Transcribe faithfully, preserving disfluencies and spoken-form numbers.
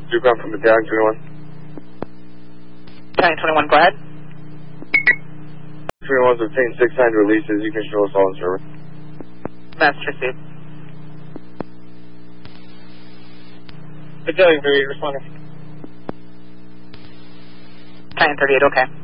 Yukon from Battalion twenty-one. Battalion twenty-one, go ahead. twenty-one's obtained six signed releases. You can show us all in service. Message received. Battalion thirty-eight, responding. Battalion thirty-eight, okay.